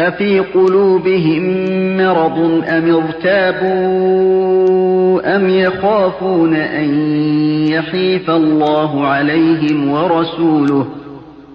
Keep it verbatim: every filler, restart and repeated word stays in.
أَفِي قُلُوبِهِم مَّرَضٌ أَمِ ارْتَابُوا أَمْ يَخَافُونَ أَن يَحِيفَ اللَّهُ عَلَيْهِمْ وَرَسُولُهُ